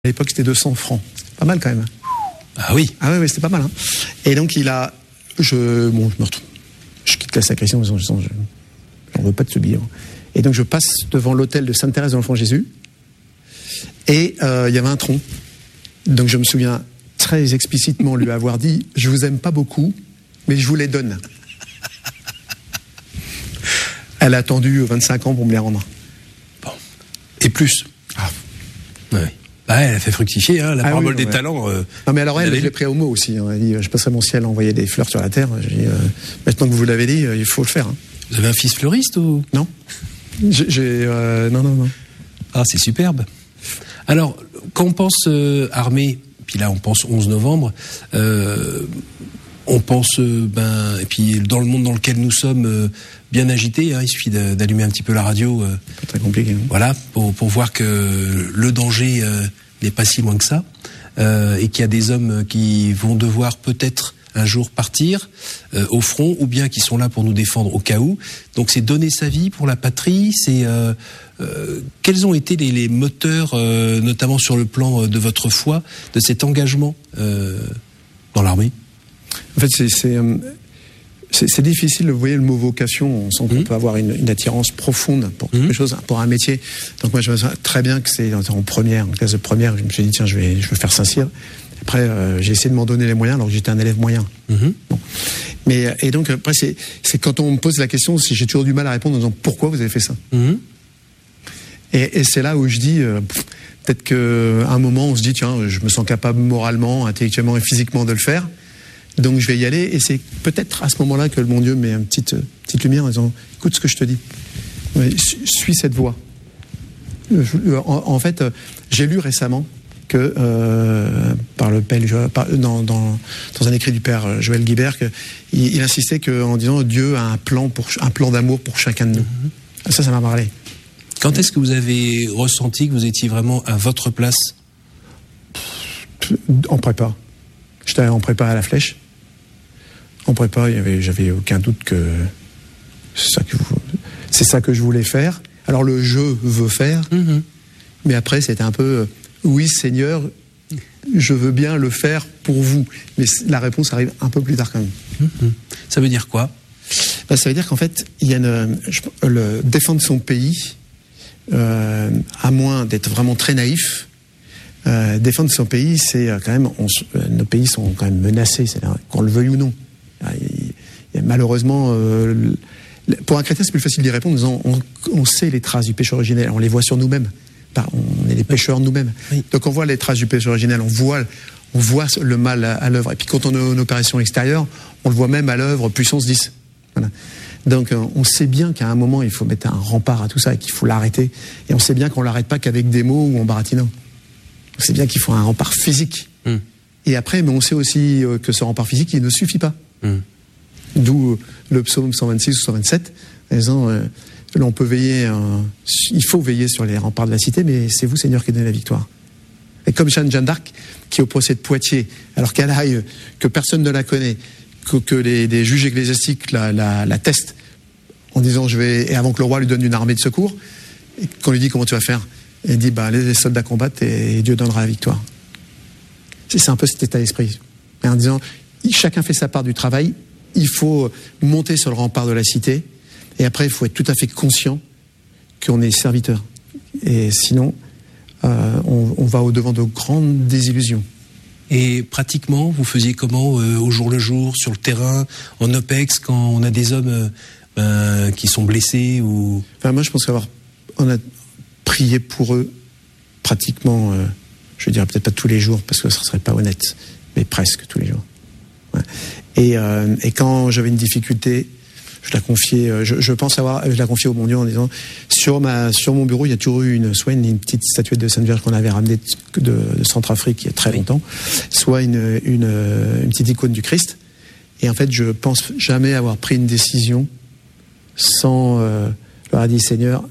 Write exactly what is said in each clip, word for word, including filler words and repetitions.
À l'époque, c'était deux cents francs. C'était pas mal quand même. Ah oui. Ah oui, oui, c'était pas mal. Hein. Et donc, il a... Je, bon, je me retrouve. Je quitte la sacristie en disant, je n'en veux pas de ce billet. Et donc, je passe devant l'hôtel de Sainte-Thérèse de l'Enfant Jésus. Et euh, il y avait un tronc. Donc, je me souviens très explicitement lui avoir dit, je vous aime pas beaucoup, mais je vous les donne. Elle a attendu vingt-cinq ans pour me les rendre. Bon. Et plus. Ah. Ouais. Bah, elle a fait fructifier, hein, la ah parabole oui, des ouais. talents. Euh, non, mais alors elle, elle je l'ai pris au mot aussi. Hein. Elle dit, je passerai mon ciel à envoyer des fleurs sur la terre. J'ai dit, euh, maintenant que vous l'avez dit, euh, il faut le faire. Hein. Vous avez un fils fleuriste ou Non. J'ai, euh, non, non, non. Ah, c'est superbe. Alors, quand on pense euh, armée, puis là on pense onze novembre, euh, on pense, euh, ben, et puis dans le monde dans lequel nous sommes, euh, bien agité, hein, il suffit de, d'allumer un petit peu la radio. Euh, pas très compliqué. Hein. Voilà, pour, pour voir que le danger euh, n'est pas si loin que ça, euh, et qu'il y a des hommes qui vont devoir peut-être un jour partir euh, au front, ou bien qui sont là pour nous défendre au cas où. Donc c'est donner sa vie pour la patrie. C'est euh, euh, quels ont été les, les moteurs, euh, notamment sur le plan de votre foi, de cet engagement euh, dans l'armée? En fait, c'est, c'est, euh, c'est, c'est difficile. Vous voyez le mot vocation. On sent qu'on mmh. peut avoir une, une attirance profonde pour quelque mmh. chose, pour un métier. Donc moi, je me souviens très bien que c'est en première, en classe de première, je me suis dit tiens, je vais, je vais faire Saint-Cyr. Après, euh, j'ai essayé de m'en donner les moyens, alors que j'étais un élève moyen. Mmh. Bon. Mais, et donc, après, c'est, c'est quand on me pose la question, si j'ai toujours du mal à répondre en disant pourquoi vous avez fait ça. Mmh. Et, et c'est là où je dis, euh, peut-être qu'à un moment, on se dit, tiens, je me sens capable moralement, intellectuellement et physiquement de le faire, donc je vais y aller. Et c'est peut-être à ce moment-là que le bon Dieu met une petite, petite lumière en disant, écoute ce que je te dis, suis cette voie. En, en fait, j'ai lu récemment que euh, par le père, par, dans, dans, dans un écrit du père Joël Guibert, que, il, il insistait que, en disant Dieu a un plan, pour, un plan d'amour pour chacun de nous. Mm-hmm. Ça, ça m'a parlé. Quand est-ce que vous avez ressenti que vous étiez vraiment à votre place? En prépa. J'étais en prépa à la Flèche. En prépa, il y avait, j'avais aucun doute que c'est ça que, vous, c'est ça que je voulais faire. Alors le je veux faire, mm-hmm. mais après c'était un peu... Oui, Seigneur, je veux bien le faire pour vous. Mais la réponse arrive un peu plus tard quand même. Mmh. Ça veut dire quoi? Ben, ça veut dire qu'en fait, il y a une, je, le, défendre son pays, euh, à moins d'être vraiment très naïf, euh, défendre son pays, c'est quand même... On, nos pays sont quand même menacés, c'est-à-dire qu'on le veuille ou non. Il, il y a malheureusement... Euh, pour un chrétien, c'est plus facile d'y répondre en disant on, on sait les traces du péché originel, on les voit sur nous-mêmes. On est les pécheurs nous-mêmes. Oui. Donc on voit les traces du péché originel, on voit, on voit le mal à, à l'œuvre. Et puis quand on est en opération extérieure, on le voit même à l'œuvre puissance dix. Voilà. Donc on sait bien qu'à un moment, il faut mettre un rempart à tout ça et qu'il faut l'arrêter. Et on sait bien qu'on ne l'arrête pas qu'avec des mots ou en baratinant. On sait bien qu'il faut un rempart physique. Mm. Et après, mais on sait aussi que ce rempart physique, il ne suffit pas. Mm. D'où le psaume cent vingt-six ou cent vingt-sept, en disant... Euh, Là, on peut veiller, euh, il faut veiller sur les remparts de la cité, mais c'est vous, Seigneur, qui donnez la victoire. Et comme Jeanne, Jeanne d'Arc, qui au procès de Poitiers, alors qu'elle aille, que personne ne la connaît, que, que les, les juges ecclésiastiques la, la, la testent, en disant, je vais, et avant que le roi lui donne une armée de secours, et qu'on lui dit comment tu vas faire, elle dit, bah, les soldats combattent et Dieu donnera la victoire. C'est, c'est un peu cet état d'esprit. Et en disant, chacun fait sa part du travail, il faut monter sur le rempart de la cité. Et après, il faut être tout à fait conscient qu'on est serviteur. Et sinon, euh, on, on va au-devant de grandes désillusions. Et pratiquement, vous faisiez comment euh, au jour le jour, sur le terrain, en OPEX, quand on a des hommes euh, ben, qui sont blessés ou... Enfin, moi, je pense qu'avoir on a prié pour eux pratiquement, euh, je veux dire peut-être pas tous les jours, parce que ce ne serait pas honnête, mais presque tous les jours. Ouais. Et, euh, et quand j'avais une difficulté... Je la confiais, je, je pense avoir, je la confiais au bon Dieu en disant sur ma, sur mon bureau, il y a toujours eu une, soit une, une petite statuette de Sainte Vierge qu'on avait ramenée de, de, de Centrafrique il y a très longtemps, soit une, une, une petite icône du Christ. Et en fait, je pense jamais avoir pris une décision sans euh, leur dire Seigneur,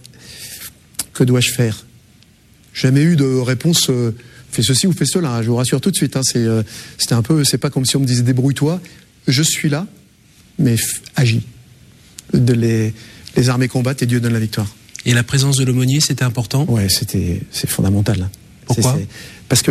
que dois-je faire? Jamais eu de réponse. Euh, fais ceci ou fais cela. Hein, je vous rassure tout de suite. Hein, c'est, euh, c'était un peu, c'est pas comme si on me disait débrouille-toi. Je suis là, mais f- agis. De les, les armées combattent et Dieu donne la victoire. Et la présence de l'aumônier, c'était important? Ouais, c'était, c'est fondamental. Pourquoi? c'est, c'est,